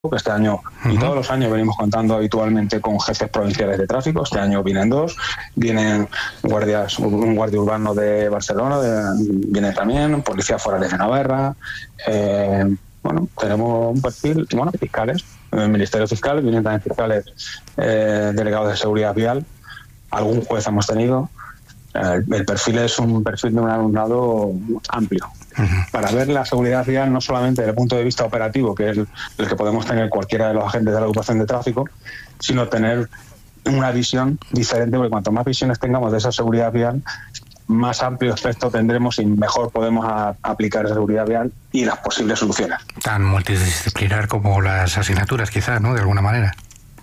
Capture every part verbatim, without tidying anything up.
que este año uh-huh. y todos los años venimos contando habitualmente con jefes provinciales de tráfico. Este año vienen dos, vienen guardias, un guardia urbano de Barcelona, de, viene también, policías forales de Navarra, eh, bueno, tenemos un perfil, bueno, fiscales, el Ministerio Fiscal, vienen también fiscales eh, delegados de seguridad vial, algún juez hemos tenido. Eh, el perfil es un perfil de un alumnado amplio. Uh-huh. Para ver la seguridad vial no solamente desde el punto de vista operativo, que es el, el que podemos tener cualquiera de los agentes de la agrupación de tráfico, sino tener una visión diferente, porque cuanto más visiones tengamos de esa seguridad vial, más amplio espectro tendremos y mejor podemos a, aplicar esa seguridad vial y las posibles soluciones. Tan multidisciplinar como las asignaturas, quizás, ¿no? De alguna manera.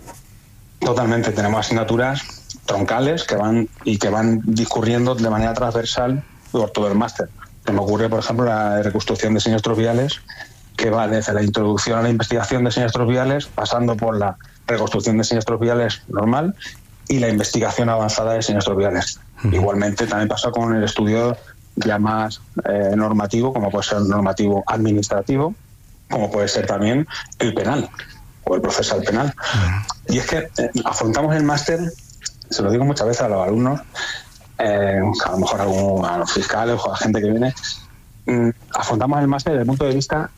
Totalmente. Tenemos asignaturas troncales que van y que van discurriendo de manera transversal por todo el máster. Se me ocurre, por ejemplo, la reconstrucción de siniestros viales, que va desde la introducción a la investigación de siniestros viales, pasando por la reconstrucción de siniestros viales normal y la investigación avanzada de siniestros viales. Uh-huh. Igualmente también pasa con el estudio ya más eh, normativo, como puede ser el normativo administrativo, como puede ser también el penal o el procesal penal. Uh-huh. Y es que eh, afrontamos el máster, se lo digo muchas veces a los alumnos, Eh, a lo mejor a, algún, a los fiscales o a la gente que viene, mm, afrontamos el máster desde el punto de vista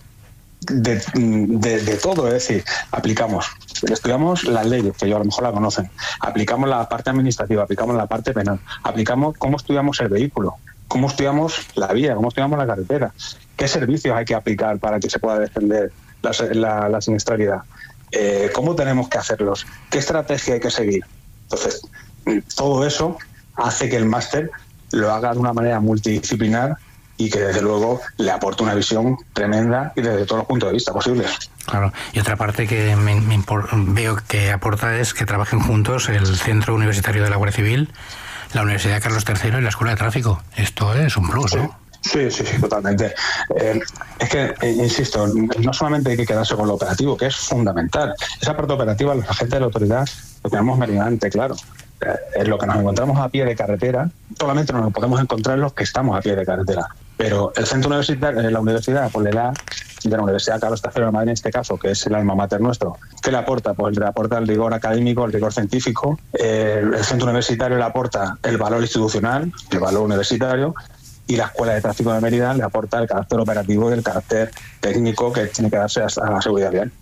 de, de, de todo, es decir, aplicamos, estudiamos las leyes, que yo a lo mejor la conocen, aplicamos la parte administrativa, aplicamos la parte penal, aplicamos cómo estudiamos el vehículo, cómo estudiamos la vía, cómo estudiamos la carretera, qué servicios hay que aplicar para que se pueda defender la, la, la siniestralidad, eh, cómo tenemos que hacerlos, qué estrategia hay que seguir. Entonces, todo eso hace que el máster lo haga de una manera multidisciplinar y que desde luego le aporte una visión tremenda y desde todos los puntos de vista posibles. Claro, y otra parte que me, me impor, veo que aporta es que trabajen juntos el Centro Universitario de la Guardia Civil, la Universidad Carlos tercero y la Escuela de Tráfico. Esto es un plus, ¿no? Sí, sí, sí, totalmente. Eh, es que, eh, insisto, no solamente hay que quedarse con lo operativo, que es fundamental. Esa parte operativa, los agentes de la autoridad lo tenemos meridianamente claro. Es lo que nos encontramos a pie de carretera, solamente nos lo podemos encontrar los que estamos a pie de carretera. Pero el centro universitario, la universidad, pues le da, de la Universidad Carlos tercero de Madrid en este caso, que es el alma mater nuestro, ¿qué le aporta? Pues le aporta el rigor académico, el rigor científico, eh, el centro universitario le aporta el valor institucional, el valor universitario, y la Escuela de Tráfico de Mérida le aporta el carácter operativo y el carácter técnico que tiene que darse a la seguridad vial.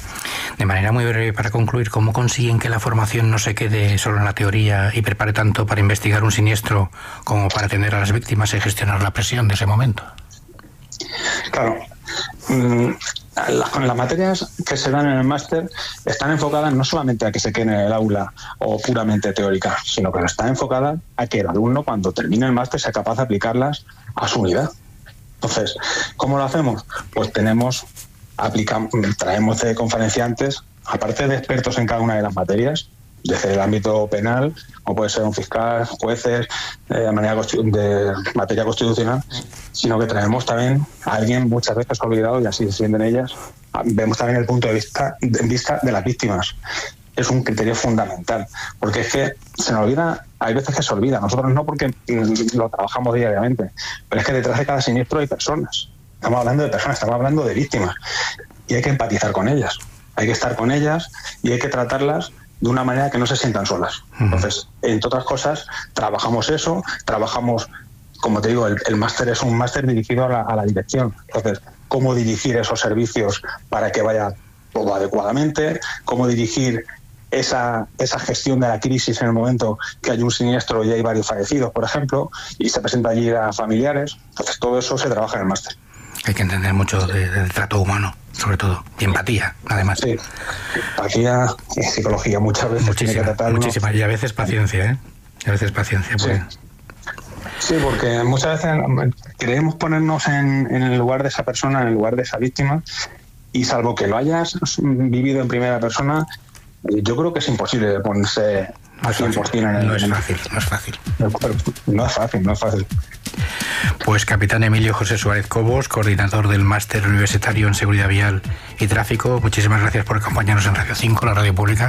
De manera muy breve, para concluir, ¿cómo consiguen que la formación no se quede solo en la teoría y prepare tanto para investigar un siniestro como para atender a las víctimas y gestionar la presión de ese momento? Claro. Las, las materias que se dan en el máster están enfocadas no solamente a que se quede en el aula o puramente teórica, sino que están enfocadas a que el alumno cuando termine el máster sea capaz de aplicarlas a su unidad. Entonces, ¿cómo lo hacemos? Pues tenemos, aplicamos, traemos de conferenciantes, aparte de expertos en cada una de las materias, desde el ámbito penal, como puede ser un fiscal, jueces, eh, de, manera de materia constitucional, sino que traemos también a alguien muchas veces olvidado, y así se sienten ellas. Vemos también el punto de vista de, vista de las víctimas. Es un criterio fundamental, porque es que se nos olvida, hay veces que se olvida, nosotros no porque lo trabajamos diariamente, pero es que detrás de cada siniestro hay personas. Estamos hablando de personas, estamos hablando de víctimas, y hay que empatizar con ellas, hay que estar con ellas y hay que tratarlas de una manera que no se sientan solas. Entonces, entre otras cosas, trabajamos eso, trabajamos, como te digo, el, el máster es un máster dirigido a la, a la dirección. Entonces, cómo dirigir esos servicios para que vaya todo adecuadamente, cómo dirigir esa, esa gestión de la crisis en el momento que hay un siniestro y hay varios fallecidos, por ejemplo, y se presenta allí a familiares. Entonces, todo eso se trabaja en el máster. Hay que entender mucho de, del trato humano, sobre todo, y empatía, además. Sí, empatía y psicología muchas veces. Muchísima, tiene que tratarlo. Muchísima, y a veces paciencia, ¿eh? Y a veces paciencia. Sí, pues. sí, porque muchas veces queremos ponernos en, en el lugar de esa persona, en el lugar de esa víctima, y salvo que lo hayas vivido en primera persona, yo creo que es imposible ponerse al cien por ciento en el... No es fácil, no es fácil. No es fácil, no es fácil. Pues capitán Emilio José Suárez Cobos, coordinador del Máster Universitario en Seguridad Vial y Tráfico, muchísimas gracias por acompañarnos en Radio cinco, la radio pública.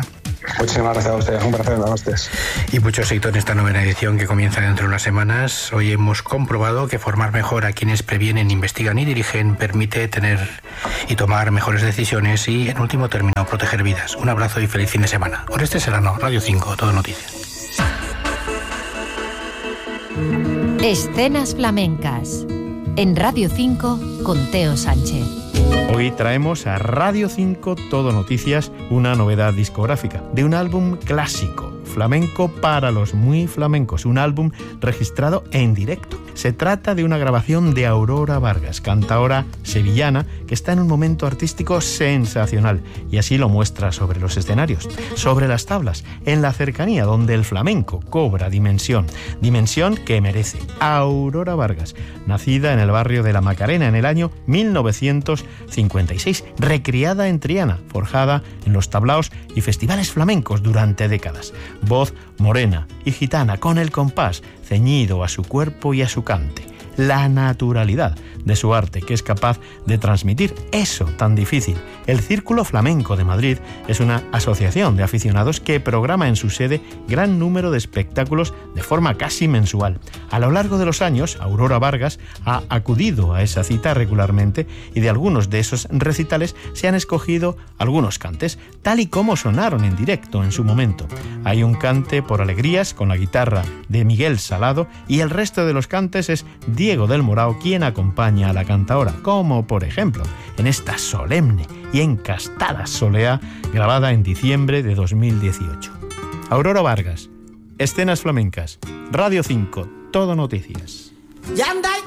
Muchísimas gracias a ustedes, un placer a ustedes. Y mucho éxito en esta novena edición que comienza dentro de unas semanas. Hoy hemos comprobado que formar mejor a quienes previenen, investigan y dirigen permite tener y tomar mejores decisiones y, en último término, proteger vidas. Un abrazo y feliz fin de semana. Oreste Serrano, Radio cinco, Todo Noticias. Escenas flamencas en Radio cinco con Teo Sánchez. Hoy traemos a Radio cinco Todo Noticias una novedad discográfica de un álbum clásico, flamenco para los muy flamencos, un álbum registrado en directo. Se trata de una grabación de Aurora Vargas, cantaora sevillana que está en un momento artístico sensacional y así lo muestra sobre los escenarios, sobre las tablas, en la cercanía donde el flamenco cobra dimensión, dimensión que merece. Aurora Vargas, nacida en el barrio de La Macarena en el año mil novecientos cincuenta y seis, recriada en Triana, forjada en los tablaos y festivales flamencos durante décadas. Voz morena y gitana con el compás ceñido a su cuerpo y a su cante. La naturalidad de su arte que es capaz de transmitir eso tan difícil. El Círculo Flamenco de Madrid es una asociación de aficionados que programa en su sede gran número de espectáculos de forma casi mensual. A lo largo de los años, Aurora Vargas ha acudido a esa cita regularmente y de algunos de esos recitales se han escogido algunos cantes, tal y como sonaron en directo en su momento. Hay un cante por alegrías con la guitarra de Miguel Salado y el resto de los cantes es Diego del Morao quien acompaña a la cantaora, como por ejemplo en esta solemne y encastada solea grabada en diciembre de dos mil dieciocho. Aurora Vargas, Escenas Flamencas, Radio cinco, Todo Noticias.